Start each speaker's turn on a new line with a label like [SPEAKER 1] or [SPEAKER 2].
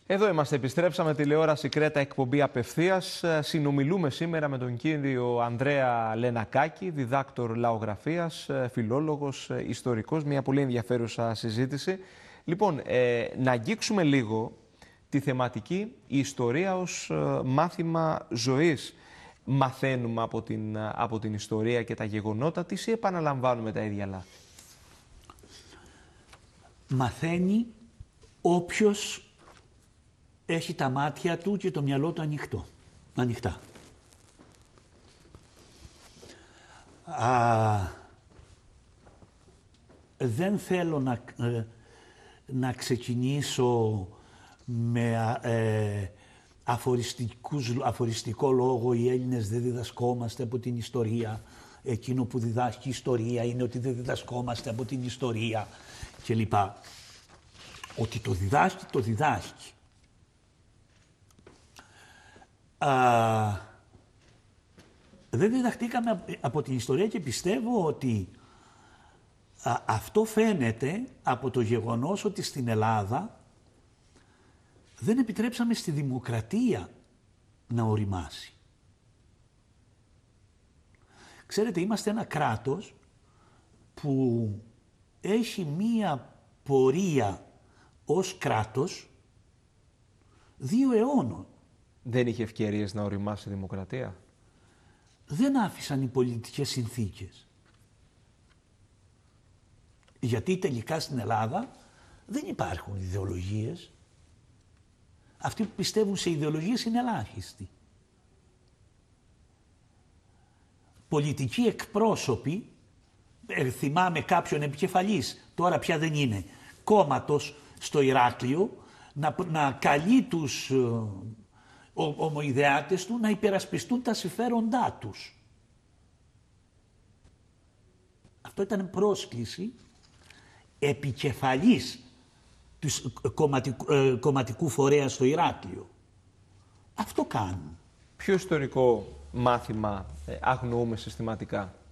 [SPEAKER 1] Εδώ είμαστε, επιστρέψαμε τηλεόραση Κρέτα, εκπομπή απευθείας. Συνομιλούμε σήμερα με τον κύριο Ανδρέα Λενακάκη, διδάκτορ λαογραφίας, φιλόλογος, ιστορικός, μια πολύ ενδιαφέρουσα συζήτηση. Λοιπόν, να αγγίξουμε λίγο τη θεματική η ιστορία ως μάθημα ζωής. Μαθαίνουμε από την ιστορία και τα γεγονότα της ή επαναλαμβάνουμε τα ίδια λάθη?
[SPEAKER 2] Μαθαίνει όποιος έχει τα μάτια του και το μυαλό του ανοιχτά. Δεν θέλω να ξεκινήσω με αφοριστικό λόγο οι Έλληνες δεν διδασκόμαστε από την ιστορία. Εκείνο που διδάσκει η ιστορία είναι ότι δεν διδασκόμαστε από την ιστορία κλπ. Ότι το διδάσκει, το διδάσκει. Δεν διδαχτήκαμε από την ιστορία και πιστεύω ότι αυτό φαίνεται από το γεγονός ότι στην Ελλάδα δεν επιτρέψαμε στη δημοκρατία να οριμάσει. Ξέρετε, είμαστε ένα κράτος που έχει μία πορεία ως κράτος 2 αιώνων. Δεν
[SPEAKER 1] είχε ευκαιρίες να οριμάσει η δημοκρατία?
[SPEAKER 2] Δεν άφησαν οι πολιτικές συνθήκες. Γιατί τελικά στην Ελλάδα δεν υπάρχουν ιδεολογίες. Αυτοί που πιστεύουν σε ιδεολογίες είναι ελάχιστοι. Πολιτικοί εκπρόσωποι, θυμάμαι κάποιον επικεφαλής, τώρα πια δεν είναι, κόμματος στο Ηράκλειο, να καλεί τους ομοειδεάτες του να υπερασπιστούν τα συμφέροντά τους. Αυτό ήταν πρόσκληση επικεφαλής του κομματικού φορέα στο Ηράκλειο. Αυτό κάνουν.
[SPEAKER 1] Ποιο ιστορικό μάθημα αγνοούμε συστηματικά?